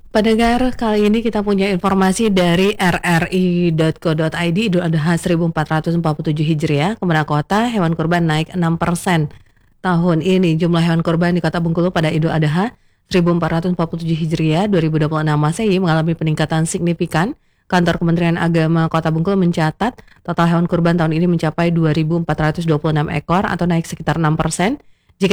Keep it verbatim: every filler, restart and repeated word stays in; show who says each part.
Speaker 1: Pendengar, kali ini kita punya informasi dari r r i titik co titik i d. Idul Adha seribu empat ratus empat puluh tujuh Hijriah, Kemenang Kota, hewan kurban naik enam persen. Tahun ini jumlah hewan kurban di Kota Bengkulu pada Idul Adha seribu empat ratus empat puluh tujuh Hijriah dua ribu dua puluh enam Masehi mengalami peningkatan signifikan. Kantor Kementerian Agama Kota Bengkulu mencatat total hewan kurban tahun ini mencapai dua ribu empat ratus dua puluh enam ekor atau naik sekitar enam persen